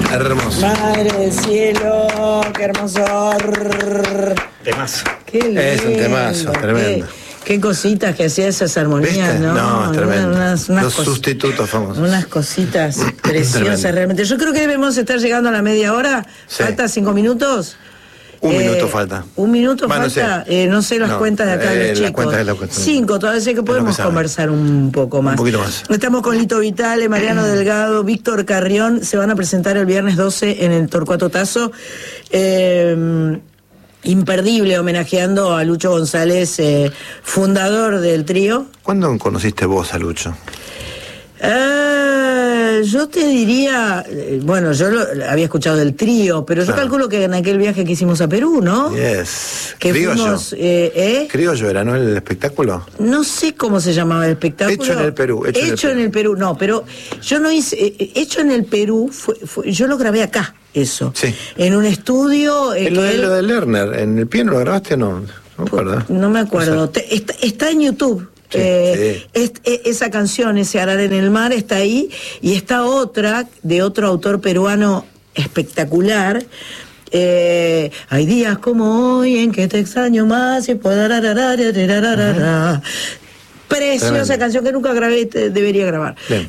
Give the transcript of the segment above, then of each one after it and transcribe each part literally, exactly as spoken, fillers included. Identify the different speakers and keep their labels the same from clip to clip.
Speaker 1: Hermoso.
Speaker 2: Madre del cielo, qué hermoso.
Speaker 3: Temazo.
Speaker 2: Qué lindo.
Speaker 1: Es un temazo, tremendo.
Speaker 2: Qué, qué cositas que hacía esas armonías,
Speaker 1: ¿Viste?
Speaker 2: ¿no?
Speaker 1: No, tremendo.
Speaker 2: Unas, unas
Speaker 1: Los
Speaker 2: cos-
Speaker 1: sustitutos famosos.
Speaker 2: Unas cositas preciosas
Speaker 1: Tremendo.
Speaker 2: realmente. Yo creo que debemos estar llegando a la media hora.
Speaker 1: Sí.
Speaker 2: Falta cinco minutos.
Speaker 1: Un
Speaker 2: Eh,
Speaker 1: minuto falta.
Speaker 2: Un minuto
Speaker 1: Bueno,
Speaker 2: falta.
Speaker 1: no sé.
Speaker 2: Eh, no sé las
Speaker 1: No,
Speaker 2: cuentas de acá de
Speaker 1: eh,
Speaker 2: los
Speaker 1: las
Speaker 2: chicos.
Speaker 1: cuentas de la cuestión.
Speaker 2: Cinco, todavía sé que podemos
Speaker 1: saben.
Speaker 2: conversar un poco más.
Speaker 1: Un poquito más.
Speaker 2: Estamos con Lito Vitale, Mariano Delgado, Víctor Carrión. Se van a presentar el viernes doce en el Torcuato Tazo. Eh, imperdible, homenajeando a Lucho González, eh, fundador del trío.
Speaker 1: ¿Cuándo conociste vos a Lucho?
Speaker 2: Eh, yo te diría, eh, bueno, yo lo, había escuchado del trío, pero yo
Speaker 1: Claro.
Speaker 2: calculo que en aquel viaje que hicimos a Perú, ¿no?
Speaker 1: Yes.
Speaker 2: Que
Speaker 1: Criollo.
Speaker 2: fuimos, eh, ¿eh?
Speaker 1: Criollo era, ¿no? El espectáculo.
Speaker 2: No sé cómo se llamaba el espectáculo.
Speaker 1: Hecho en el Perú, hecho en el
Speaker 2: en el Perú, no, pero yo no hice, eh, hecho en el Perú, fue, fue- yo lo grabé acá, eso.
Speaker 1: Sí.
Speaker 2: En un estudio. eh,
Speaker 1: En lo,
Speaker 2: que
Speaker 1: de,
Speaker 2: él-
Speaker 1: lo de Lerner, ¿en el piano lo grabaste o no? No me acuerdo.
Speaker 2: No me acuerdo.
Speaker 1: O sea,
Speaker 2: Te- está, está en YouTube.
Speaker 1: Sí,
Speaker 2: Eh,
Speaker 1: sí.
Speaker 2: es- e- esa canción, ese Arar en el Mar, está ahí. Y está otra de otro autor peruano espectacular. Eh, hay días como hoy en que te extraño más y puedo. Preciosa
Speaker 1: Tremendo.
Speaker 2: canción que nunca grabé, te- debería grabar.
Speaker 1: Bien.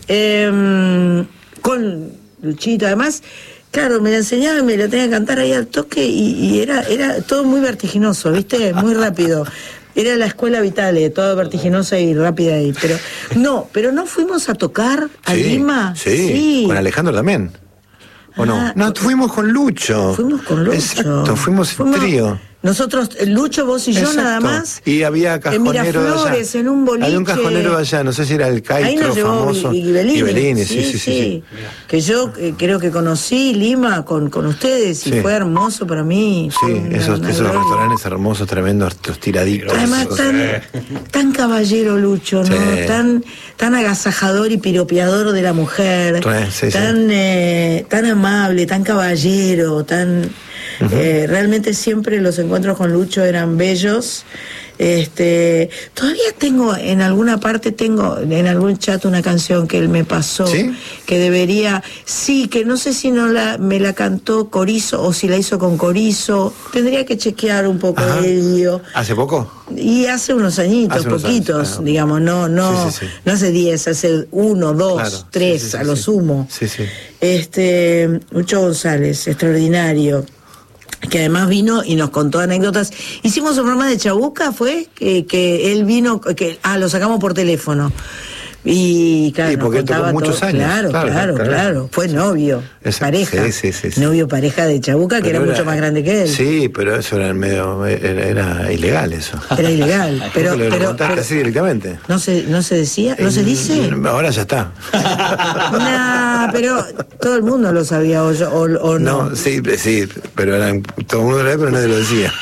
Speaker 2: Eh, con Luchito, además. Claro, me la enseñaba y me la tenía que cantar ahí al toque y, y era, era todo muy vertiginoso, ¿viste? Muy rápido. Era la escuela Vitale, todo vertiginosa y rápida ahí. Pero no, pero no fuimos a tocar a
Speaker 1: sí,
Speaker 2: Lima.
Speaker 1: Sí, con Alejandro también. ¿O no?
Speaker 2: Ah,
Speaker 1: No, fuimos con Lucho.
Speaker 2: Fuimos con Lucho.
Speaker 1: Exacto, fuimos en trío.
Speaker 2: Nosotros, Lucho, vos y yo
Speaker 1: Exacto.
Speaker 2: nada más.
Speaker 1: Y había
Speaker 2: En
Speaker 1: cajonero
Speaker 2: Miraflores,
Speaker 1: allá.
Speaker 2: en un boliche.
Speaker 1: Había un cajonero allá, no sé si era el
Speaker 2: Ahí
Speaker 1: Caitro
Speaker 2: nos llevó
Speaker 1: famoso.
Speaker 2: Ibelini.
Speaker 1: Ibelini, sí, sí, sí. sí.
Speaker 2: Que yo eh, creo que conocí Lima con, con ustedes y
Speaker 1: Sí.
Speaker 2: fue hermoso para mí.
Speaker 1: Sí,
Speaker 2: Fue una-
Speaker 1: esos,
Speaker 2: una
Speaker 1: esos
Speaker 2: gloria.
Speaker 1: restaurantes hermosos, tremendos, los tiraditos.
Speaker 2: Además,
Speaker 1: esos.
Speaker 2: tan, tan caballero Lucho, ¿no?
Speaker 1: Sí.
Speaker 2: Tan, tan agasajador y piropeador de la mujer.
Speaker 1: Sí, sí,
Speaker 2: tan, eh, tan amable, tan caballero, tan. eh, realmente siempre los encuentros con Lucho eran bellos. Este, todavía tengo, en alguna parte tengo, en algún chat una canción que él me pasó,
Speaker 1: ¿Sí?
Speaker 2: que debería, sí, que no sé si no la, me la cantó Corizo o si la hizo con Corizo, tendría que chequear un poco
Speaker 1: Ajá.
Speaker 2: el lío.
Speaker 1: ¿Hace poco?
Speaker 2: Y hace unos añitos,
Speaker 1: Hace unos
Speaker 2: poquitos,
Speaker 1: años, claro.
Speaker 2: digamos, no, no,
Speaker 1: Sí, sí, sí.
Speaker 2: no hace diez, hace uno, dos,
Speaker 1: Claro.
Speaker 2: tres,
Speaker 1: Sí, sí, sí,
Speaker 2: a lo
Speaker 1: sí.
Speaker 2: sumo.
Speaker 1: Sí, sí.
Speaker 2: Este, Lucho González, extraordinario, que además vino y nos contó anécdotas. Hicimos un programa de Chabuca, fue que, que él vino, que ah, lo sacamos por teléfono. Y claro,
Speaker 1: Sí,
Speaker 2: nos
Speaker 1: porque él tocó
Speaker 2: contaba
Speaker 1: muchos
Speaker 2: todo.
Speaker 1: años.
Speaker 2: Claro,
Speaker 1: Claro,
Speaker 2: claro,
Speaker 1: claro.
Speaker 2: claro. Fue novio,
Speaker 1: Esa-
Speaker 2: pareja.
Speaker 1: sí, sí, sí, sí.
Speaker 2: Novio, pareja de Chabuca, que
Speaker 1: Pero
Speaker 2: era, mucho más grande que él.
Speaker 1: Sí, pero eso era medio, era, era ilegal eso.
Speaker 2: Era ilegal. Pero,
Speaker 1: Porque lo
Speaker 2: pero,
Speaker 1: contaste
Speaker 2: pero-
Speaker 1: así directamente.
Speaker 2: no se, no se decía, no se dice.
Speaker 1: Ahora ya está.
Speaker 2: Nah, pero todo el mundo lo sabía o, yo- o, o no.
Speaker 1: No, sí, sí, pero eran, todo el mundo lo sabía, pero nadie lo decía.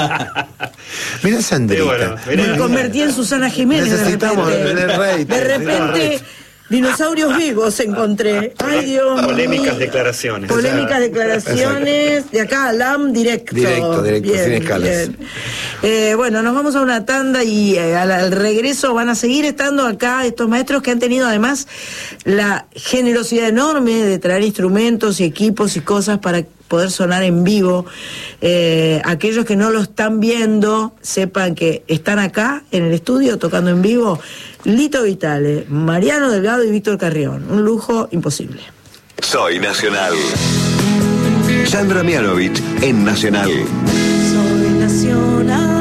Speaker 1: Mira Sandrita.
Speaker 3: Sí, bueno, mirá.
Speaker 2: Me convertí en Susana Jiménez de
Speaker 1: Necesitamos
Speaker 2: repente.
Speaker 1: tener rating,
Speaker 2: De repente, dinosaurios vivos encontré. Ay, Dios mío.
Speaker 3: Polémicas declaraciones.
Speaker 2: Polémicas declaraciones. De acá a LAM directo.
Speaker 1: Directo, directo,
Speaker 2: Bien,
Speaker 1: sin escalas.
Speaker 2: bien. Eh, bueno, nos vamos a una tanda y eh, al, al regreso van a seguir estando acá estos maestros que han tenido además la generosidad enorme de traer instrumentos y equipos y cosas para poder sonar en vivo. Eh, aquellos que no lo están viendo, sepan que están acá en el estudio tocando en vivo. Lito Vitale, Mariano Delgado y Víctor Carrión. Un lujo imposible.
Speaker 4: Soy Nacional. Sandra Mianovich en Nacional.
Speaker 2: Soy nacional.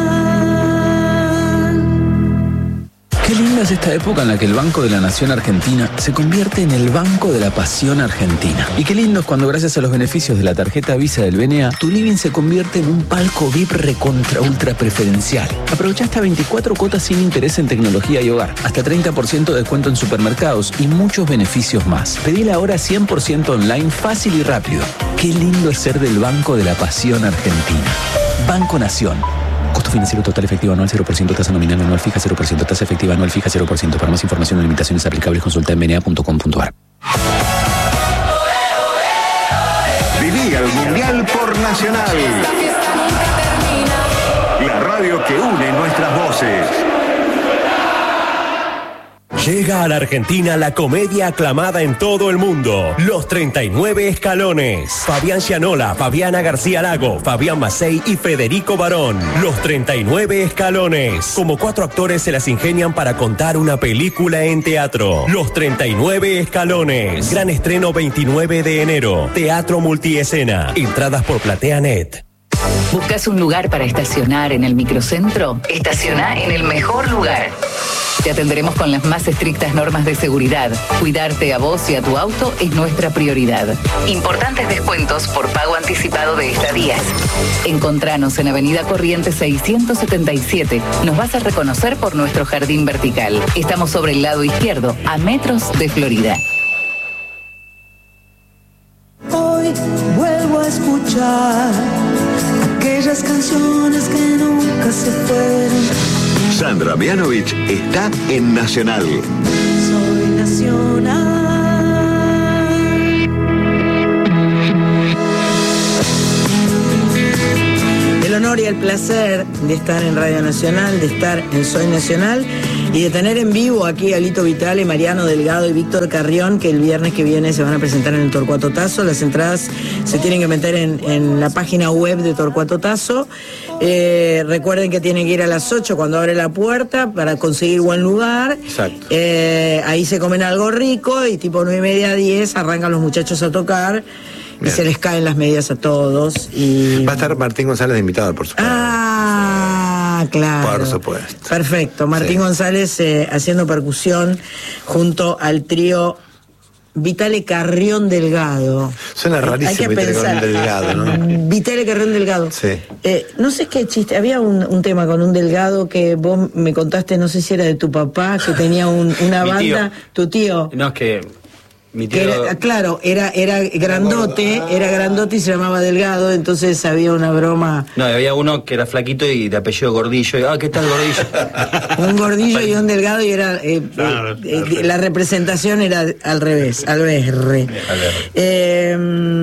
Speaker 5: Qué linda es esta época en la que el Banco de la Nación Argentina se convierte en el Banco de la Pasión Argentina. Y qué lindo es cuando gracias a los beneficios de la tarjeta Visa del B N A, tu living se convierte en un palco V I P recontra ultra preferencial. Aprovecha hasta veinticuatro cuotas sin interés en tecnología y hogar, hasta treinta por ciento de descuento en supermercados y muchos beneficios más. Pedila ahora cien por ciento online, fácil y rápido. Qué lindo es ser del Banco de la Pasión Argentina. Banco Nación. Costo financiero total efectivo anual cero por ciento, tasa nominal anual fija cero por ciento, tasa efectiva anual fija cero por ciento. Para más información o limitaciones aplicables consulta en b n a punto com punto a r.
Speaker 4: Viví el Mundial por Nacional. La radio que une nuestras voces.
Speaker 6: Llega a la Argentina la comedia aclamada en todo el mundo, Los treinta y nueve Escalones. Fabián Gianola, Fabiana García Lago, Fabián Macei y Federico Barón. Los treinta y nueve Escalones. Como cuatro actores se las ingenian para contar una película en teatro. Los treinta y nueve Escalones. Gran estreno veintinueve de enero. Teatro Multiescena. Entradas por PlateaNet.
Speaker 7: ¿Buscas un lugar para estacionar en el microcentro? Estaciona en el mejor lugar. Te atenderemos con las más estrictas normas de seguridad. Cuidarte a vos y a tu auto es nuestra prioridad. Importantes descuentos por pago anticipado de estadías. Encontranos en Avenida Corrientes seiscientos setenta y siete. Nos vas a reconocer por nuestro jardín vertical. Estamos sobre el lado izquierdo, a metros de Florida.
Speaker 8: Hoy vuelvo a escuchar aquellas canciones que nunca se fueron.
Speaker 4: Sandra Mianovich está en Nacional.
Speaker 8: Soy Nacional.
Speaker 2: El honor y el placer de estar en Radio Nacional, de estar en Soy Nacional y de tener en vivo aquí a Lito Vitale, Mariano Delgado y Víctor Carrión, que el viernes que viene se van a presentar en el Torcuato Tazo. Las entradas se tienen que meter en, en la página web de Torcuato Tazo. Eh, recuerden que tienen que ir a las ocho cuando abre la puerta para conseguir buen lugar.
Speaker 1: Exacto.
Speaker 2: Eh, ahí se comen algo rico y tipo nueve y media, diez arrancan los muchachos a tocar. Bien. Y se les caen las medias a todos. Y
Speaker 1: va a estar Martín González de invitado, por supuesto.
Speaker 2: Ah, claro.
Speaker 1: Por supuesto.
Speaker 2: Perfecto. Martín
Speaker 1: sí.
Speaker 2: González eh, haciendo percusión junto al trío Vitale Carrión Delgado.
Speaker 1: Suena rarísimo Vitale Carrión Delgado, ¿no?
Speaker 2: Vitale Carrión Delgado.
Speaker 1: Sí.
Speaker 2: Eh, no sé qué chiste. Había un, un tema con un Delgado que vos me contaste, no sé si era de tu papá, que tenía un, una banda.
Speaker 5: Tío.
Speaker 2: Tu tío.
Speaker 5: No, es que mi tío...
Speaker 2: Era, claro, era, era grandote, era grandote y se llamaba Delgado, entonces había una broma.
Speaker 5: No, había uno que era flaquito y de apellido Gordillo. Y, ah, ¿qué tal Gordillo?
Speaker 2: Un gordillo y un delgado y era eh,
Speaker 3: Claro,
Speaker 2: eh, eh, la representación era al revés, al berre. Eh,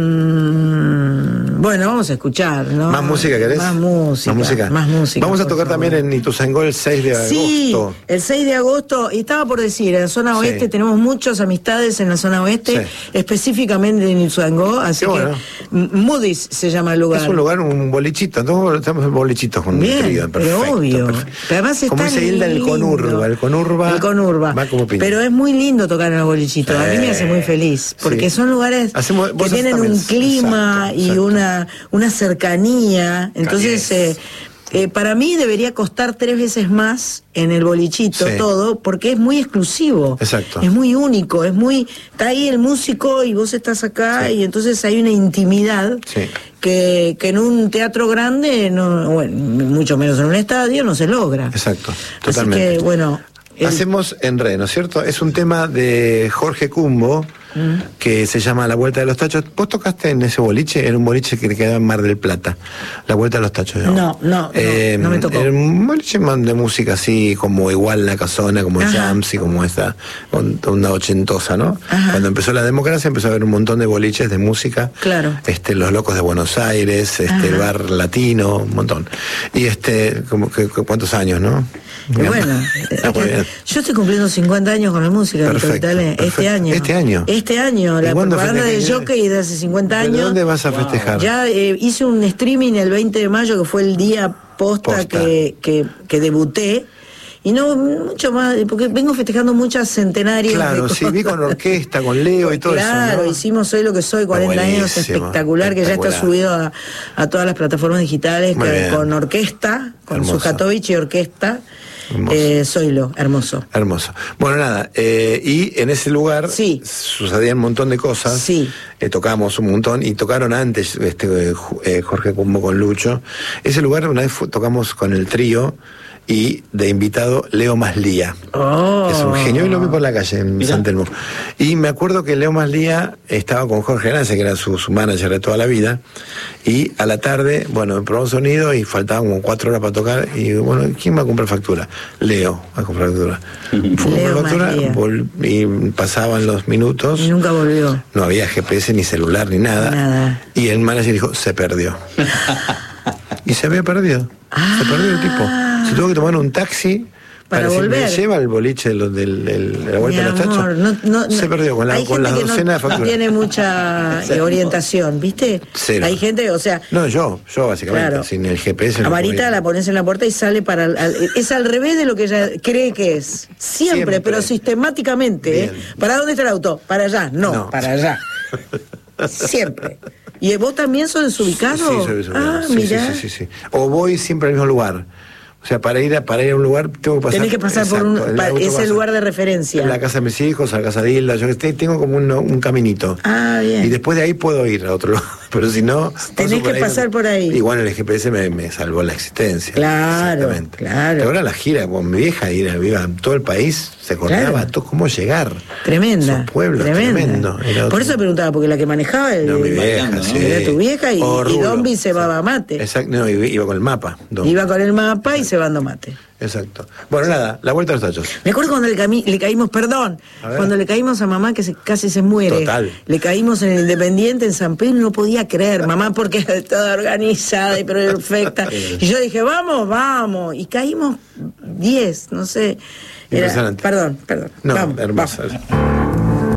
Speaker 2: bueno, vamos a escuchar, ¿no?
Speaker 1: ¿Más música querés?
Speaker 2: Más música.
Speaker 1: Más música.
Speaker 2: Más música,
Speaker 1: Vamos a
Speaker 2: por
Speaker 1: tocar
Speaker 2: favor.
Speaker 1: también en Ituzaingó el seis de agosto.
Speaker 2: Sí, el seis de agosto, y estaba por decir, en la zona oeste
Speaker 1: Sí.
Speaker 2: tenemos muchas amistades en la zona oeste,
Speaker 1: Sí.
Speaker 2: específicamente en Ituzaingó, así
Speaker 1: Qué
Speaker 2: que
Speaker 1: bueno.
Speaker 2: M- Moody's se llama el lugar.
Speaker 1: Es un lugar, un bolichito. Todos estamos en bolichitos con
Speaker 2: Bien,
Speaker 1: mi trío.
Speaker 2: pero
Speaker 1: Perfecto,
Speaker 2: obvio.
Speaker 1: perfecto.
Speaker 2: Pero además es
Speaker 1: Como
Speaker 2: tan
Speaker 1: dice Hilda, el
Speaker 2: lindo.
Speaker 1: conurba. El conurba.
Speaker 2: El conurba.
Speaker 1: Va como piña.
Speaker 2: Pero es muy lindo tocar en los bolichitos.
Speaker 1: Sí.
Speaker 2: A mí me hace muy feliz. Porque
Speaker 1: Sí.
Speaker 2: son lugares
Speaker 1: Hacemos-
Speaker 2: que
Speaker 1: vos
Speaker 2: tienen
Speaker 1: también.
Speaker 2: un clima
Speaker 1: Exacto,
Speaker 2: y
Speaker 1: exacto.
Speaker 2: una, una cercanía. Entonces, eh, eh, para mí debería costar tres veces más en el bolichito
Speaker 1: Sí.
Speaker 2: todo, porque es muy exclusivo.
Speaker 1: Exacto.
Speaker 2: Es muy único. Es muy. Está ahí el músico y vos estás acá,
Speaker 1: Sí.
Speaker 2: y entonces hay una intimidad.
Speaker 1: Sí.
Speaker 2: Que, que en un teatro grande, no, bueno, mucho menos en un estadio, no se logra.
Speaker 1: Exacto, totalmente.
Speaker 2: Así que, bueno. el-
Speaker 1: Hacemos en re, ¿no es cierto? Es un tema de Jorge Cumbo,
Speaker 2: Mm.
Speaker 1: que se llama La Vuelta de los Tachos. ¿Vos tocaste en ese boliche? Era un boliche que quedaba en Mar del Plata. La Vuelta de los Tachos.
Speaker 2: No, no, no, no me tocó.
Speaker 1: Era un boliche más de música así, como igual La Casona, como
Speaker 2: Ajá.
Speaker 1: Jams y como esta, con- una ochentosa, ¿no?
Speaker 2: Ajá.
Speaker 1: Cuando empezó la democracia empezó a haber un montón de boliches de música.
Speaker 2: Claro.
Speaker 1: Este, Los Locos de Buenos Aires, este,
Speaker 2: Ajá.
Speaker 1: el Bar Latino, un montón. Y este, como que, que- ¿cuántos años, no?
Speaker 2: Y bueno,
Speaker 1: Está muy bien.
Speaker 2: yo estoy cumpliendo cincuenta años con la música, Víctor
Speaker 1: Perfecto,
Speaker 2: Vitale, este
Speaker 1: perfecto.
Speaker 2: año.
Speaker 1: ¿Este año?
Speaker 2: Este año,
Speaker 1: ¿Y
Speaker 2: la
Speaker 1: cuándo
Speaker 2: propaganda del
Speaker 1: festejas?
Speaker 2: Jockey de hace cincuenta
Speaker 1: ¿Pero
Speaker 2: años.
Speaker 1: dónde vas a festejar?
Speaker 2: Ya eh, hice un streaming el veinte de mayo, que fue el día posta,
Speaker 1: Posta.
Speaker 2: Que, que, que debuté. Y no mucho más, porque vengo festejando muchas centenarias.
Speaker 1: Claro,
Speaker 2: de
Speaker 1: sí,
Speaker 2: cosas.
Speaker 1: vi con orquesta, con Leo y todo
Speaker 2: Claro,
Speaker 1: eso, ¿no?
Speaker 2: hicimos Soy lo que soy, cuarenta años,
Speaker 1: buenísimo,
Speaker 2: espectacular, que ya está
Speaker 1: espectacular.
Speaker 2: subido a, a todas las plataformas digitales,
Speaker 1: Muy
Speaker 2: que-
Speaker 1: bien.
Speaker 2: con orquesta, con
Speaker 1: Hermoso.
Speaker 2: Sujatovich y orquesta.
Speaker 1: Hermoso.
Speaker 2: Eh, Soylo, hermoso.
Speaker 1: Hermoso. Bueno, nada, eh, y en ese lugar
Speaker 2: Sí.
Speaker 1: sucedían un montón de cosas.
Speaker 2: Sí.
Speaker 1: Eh, tocamos un montón y tocaron antes este eh, Ju- eh, Jorge Cumbo con Lucho. Ese lugar una vez fu- tocamos con el trío y de invitado Leo Maslía.
Speaker 2: Oh.
Speaker 1: Es un genio, y lo vi por la calle en
Speaker 5: Mirá.
Speaker 1: San Telmo. Y me acuerdo que Leo Maslía estaba con Jorge Lance, que era su, su manager de toda la vida, y a la tarde, bueno, probamos sonido y faltaban como cuatro horas para tocar, y bueno, ¿quién va a comprar factura? Leo va a comprar factura. Fue a
Speaker 2: Leo
Speaker 1: comprar factura,
Speaker 2: Maslía.
Speaker 1: vol- y pasaban los minutos,
Speaker 2: Y nunca volvió.
Speaker 1: no había G P S ni celular ni nada,
Speaker 2: Nada.
Speaker 1: y el manager dijo, se perdió. Y se había perdido.
Speaker 2: Ah.
Speaker 1: Se perdió el tipo. Se tuvo que tomar un taxi
Speaker 2: para
Speaker 1: si
Speaker 2: volver.
Speaker 1: me lleva el boliche del, del, del- de la vuelta
Speaker 2: Mi
Speaker 1: de los tachos.
Speaker 2: amor, no, no,
Speaker 1: se
Speaker 2: no.
Speaker 1: perdió con la,
Speaker 2: Hay
Speaker 1: con la
Speaker 2: gente que
Speaker 1: docena
Speaker 2: no,
Speaker 1: de facturas.
Speaker 2: no tiene mucha eh, orientación, ¿viste?
Speaker 1: Cero.
Speaker 2: Hay gente, o sea,
Speaker 1: No, yo, yo básicamente,
Speaker 2: Claro.
Speaker 1: sin el G P S.
Speaker 2: a
Speaker 1: no
Speaker 2: Marita
Speaker 1: podía.
Speaker 2: la pones en la puerta y sale para... al- al- es al revés de lo que ella cree que es. Siempre,
Speaker 1: Siempre.
Speaker 2: pero sistemáticamente. ¿eh?
Speaker 1: Bien.
Speaker 2: ¿Para dónde está el auto? Para allá. No,
Speaker 1: No.
Speaker 2: para allá. Siempre. ¿Y vos también sos desubicado?
Speaker 1: Sí, soy desubicado.
Speaker 2: Ah,
Speaker 1: Sí,
Speaker 2: mirá.
Speaker 1: sí, sí, sí, sí. O voy siempre al mismo lugar. O sea, para ir a, para ir a un lugar tengo que pasar.
Speaker 2: Tenés que pasar por un...
Speaker 1: Exacto, el
Speaker 2: pa-
Speaker 1: auto
Speaker 2: es
Speaker 1: pasa
Speaker 2: el lugar de referencia.
Speaker 1: En la casa de mis hijos, a la casa de Hilda, yo que sé, tengo como un, un caminito.
Speaker 2: Ah, bien.
Speaker 1: Y después de ahí puedo ir a otro lugar. Pero si no.
Speaker 2: Tenés
Speaker 1: paso por
Speaker 2: que pasar por ahí.
Speaker 1: Igual el G P S me, me salvó la existencia.
Speaker 2: Claro,
Speaker 1: Exactamente.
Speaker 2: claro.
Speaker 1: Ahora la gira con mi vieja, ir a, iba a todo el país, se acordaba
Speaker 2: Claro.
Speaker 1: todo cómo llegar.
Speaker 2: Tremenda.
Speaker 1: Esos pueblos,
Speaker 2: tremenda.
Speaker 1: tremendo. Era
Speaker 2: Por
Speaker 1: otro-
Speaker 2: eso preguntaba, porque la que manejaba el,
Speaker 1: No, mi vieja,
Speaker 5: ¿no?
Speaker 1: sí.
Speaker 2: era tu vieja y,
Speaker 1: O
Speaker 2: y
Speaker 1: Rulo.
Speaker 2: Dombi se va a mate.
Speaker 1: Exacto, no, iba, iba con el mapa. Dombi.
Speaker 2: Iba con el mapa y se va dando mate.
Speaker 1: Exacto. Bueno, nada, la vuelta a los tachos.
Speaker 2: Me acuerdo cuando le, cami- le caímos, perdón,
Speaker 1: A ver.
Speaker 2: cuando le caímos a mamá que se, casi se muere.
Speaker 1: Total.
Speaker 2: Le caímos en el Independiente en San Pedro y no podía creer, mamá, porque era toda organizada y perfecta. Y yo dije, vamos, vamos. Y caímos diez, no sé. Era,
Speaker 1: Impresionante.
Speaker 2: perdón, perdón.
Speaker 1: No,
Speaker 2: vamos,
Speaker 1: hermosa.
Speaker 2: vamos.